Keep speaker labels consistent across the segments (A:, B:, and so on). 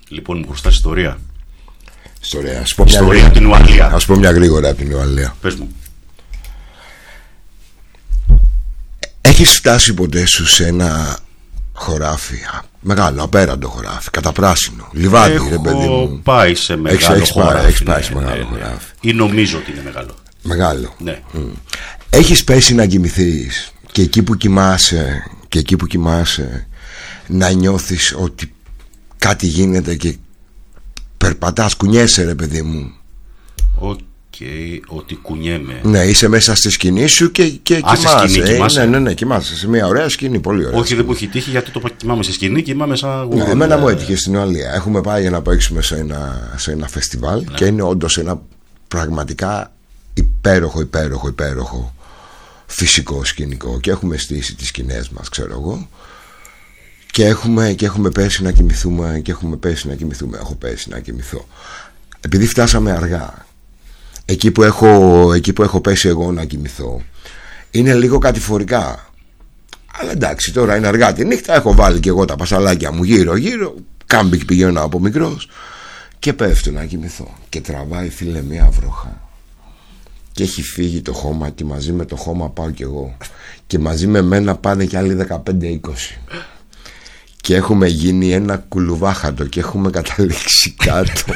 A: Λοιπόν, μου χρωστάς ιστορία.
B: Ιστορία
A: από την Ουαλία.
B: Ας πω μια γρήγορα από την Ουαλία.
A: Πες μου.
B: Έχεις φτάσει ποτέ σου σε ένα χωράφι μεγάλο, απέραντο χωράφι, καταπράσινο, λιβάδι, ρε παιδί μου?
A: Έχω πάει σε μεγάλο χωράφι.
B: Έχεις πάει σε μεγάλο χωράφι.
A: Ή νομίζω ότι είναι μεγάλο.
B: Μεγάλο.
A: Ναι.
B: Έχεις πέσει να κοιμηθείς και εκεί που κοιμάσαι να νιώθεις ότι κάτι γίνεται και περπατάς, κουνιέσαι, ρε παιδί μου?
A: Ότι κουνιέμαι.
B: Ναι, είσαι μέσα στη σκηνή σου και κοιμάσαι. Ναι, κοιμάσαι σε μια ωραία σκηνή, πολύ ωραία.
A: Όχι, δεν μου έχει τύχει, γιατί το κοιμάμαι σε σκηνή, κοιμάμαι σαν.
B: Ναι, εμένα μου έτυχε στην Ουαλία. Έχουμε πάει για να παίξουμε σε ένα φεστιβάλ, ναι. Και είναι όντως ένα πραγματικά υπέροχο φυσικό σκηνικό. Και έχουμε στήσει τις σκηνές μας, ξέρω εγώ. Και έχουμε πέσει να κοιμηθούμε. Έχω πέσει να κοιμηθώ. Επειδή φτάσαμε αργά, εκεί που έχω πέσει εγώ να κοιμηθώ, είναι λίγο κατηφορικά. Αλλά εντάξει, τώρα είναι αργά τη νύχτα. Έχω βάλει και εγώ τα πασαλάκια μου γύρω. Κάμπικ πηγαίνω από μικρός. Και πέφτω να κοιμηθώ. Και τραβάει, φίλε, μια βροχά. Και έχει φύγει το χώμα. Και μαζί με το χώμα πάω κι εγώ. Και μαζί με μένα πάνε κι άλλοι 15-20. Και έχουμε γίνει ένα κουλουβάχατο. Και έχουμε καταλήξει κάτω.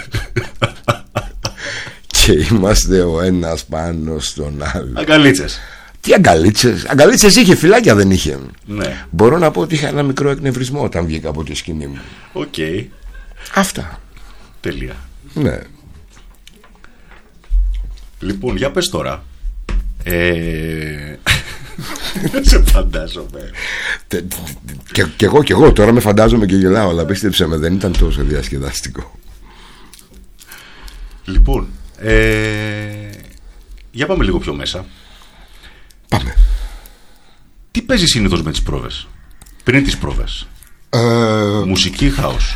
B: Και είμαστε ο ένας πάνω στον άλλο.
A: Αγκαλίτσες.
B: Τι αγκαλίτσες? Αγκαλίτσες είχε, φυλάκια δεν είχε.
A: Ναι.
B: Μπορώ να πω ότι είχα ένα μικρό εκνευρισμό όταν βγήκα από τη σκηνή μου.
A: Οκ.
B: Αυτά.
A: Τέλεια.
B: Ναι.
A: Λοιπόν, για πες τώρα. Σε φαντάζομαι.
B: Κι εγώ τώρα με φαντάζομαι και γελάω. Αλλά πίστεψε με, δεν ήταν τόσο διασκεδαστικό.
A: Λοιπόν, για πάμε λίγο πιο μέσα.
B: Πάμε.
A: Τι παίζει συνήθως με τις πρόβες, πριν τις πρόβες? Μουσική, χάος?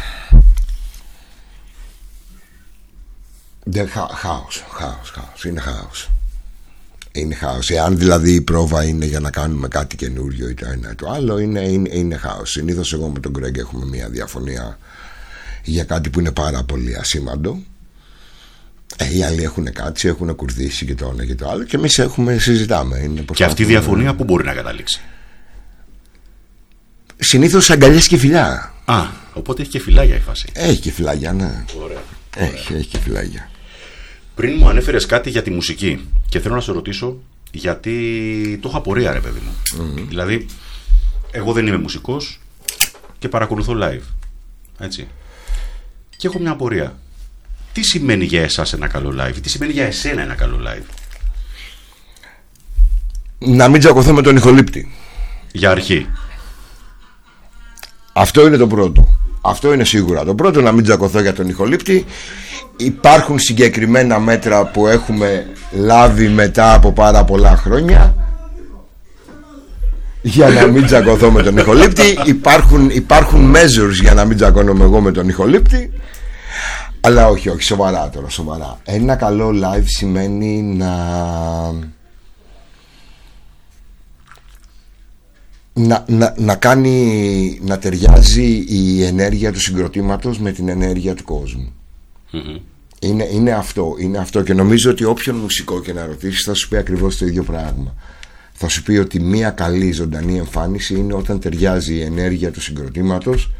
B: Χάος. Είναι χάος. Εάν δηλαδή η πρόβα είναι για να κάνουμε κάτι καινούριο ή το ένα ή το άλλο, είναι χάος. Συνήθως εγώ με τον Γκρέγκ έχουμε μια διαφωνία για κάτι που είναι πάρα πολύ ασήμαντο. Οι άλλοι έχουν κάτσει, έχουν κουρδίσει και το ένα και το άλλο, και εμείς συζητάμε.
A: Και αυτή η διαφωνία πού μπορεί να καταλήξει?
B: Συνήθως αγκαλιές και φιλιά.
A: Οπότε έχει και φιλάγια η φάση.
B: Έχει και φιλάγια, ναι.
A: Ωραία.
B: Έχει και φιλάγια.
A: Πριν μου ανέφερες κάτι για τη μουσική και θέλω να σε ρωτήσω, γιατί το έχω απορία, ρε παιδί μου. Δηλαδή, εγώ δεν είμαι μουσικός και παρακολουθώ live. Έτσι. Και έχω μια απορία. Τι σημαίνει για εσάς ένα καλό live? Τι σημαίνει για εσένα ένα καλό live?
B: Να μην τσακωθώ με τον ηχολήπτη.
A: Για αρχή.
B: Αυτό είναι το πρώτο. Αυτό είναι σίγουρα το πρώτο, να μην τσακωθώ για τον ηχολήπτη. Υπάρχουν συγκεκριμένα μέτρα που έχουμε λάβει μετά από πάρα πολλά χρόνια για να μην τσακωθώ με τον ηχολήπτη. Υπάρχουν measures για να μην τσακώνομαι εγώ με τον ηχολήπτη. Αλλά όχι, σοβαρά τώρα, σοβαρά. Ένα καλό live σημαίνει να ταιριάζει η ενέργεια του συγκροτήματος με την ενέργεια του κόσμου. Είναι αυτό, και νομίζω ότι όποιον μουσικό και να ρωτήσεις θα σου πει ακριβώς το ίδιο πράγμα. Θα σου πει ότι μια καλή ζωντανή εμφάνιση είναι όταν ταιριάζει η ενέργεια του συγκροτήματος